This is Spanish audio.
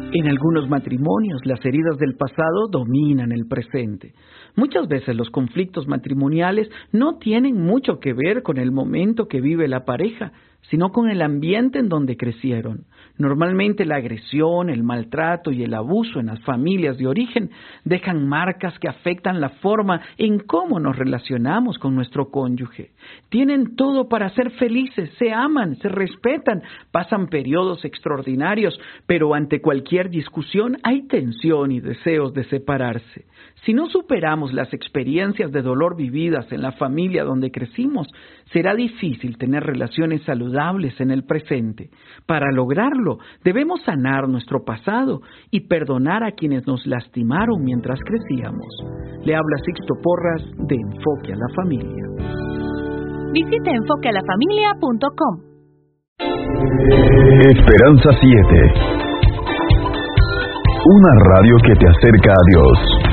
En algunos matrimonios, las heridas del pasado dominan el presente. Muchas veces los conflictos matrimoniales no tienen mucho que ver con el momento que vive la pareja, sino con el ambiente en donde crecieron. Normalmente la agresión, el maltrato y el abuso en las familias de origen dejan marcas que afectan la forma en cómo nos relacionamos con nuestro cónyuge. Tienen todo para ser felices, se aman, se respetan, pasan periodos extraordinarios, pero ante cualquier discusión hay tensión y deseos de separarse. Si no superamos las experiencias de dolor vividas en la familia donde crecimos, será difícil tener relaciones saludables en el presente. Para lograrlo, debemos sanar nuestro pasado y perdonar a quienes nos lastimaron mientras crecíamos. Le habla Sixto Porras de Enfoque a la Familia. Visite enfoquealafamilia.com. Esperanza 7. Una radio que te acerca a Dios.